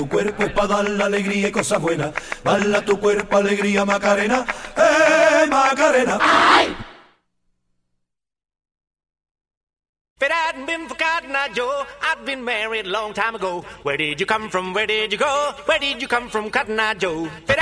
Tu cuerpo es para dar la alegría y cosas buenas. Bala tu cuerpo, alegría, Macarena. Macarena! ¡Ay! If it hadn't been for Cotton Eye Joe, I'd been married a long time ago. Where did you come from? Where did you go? Where did you come from, Cotton Eye Joe? If it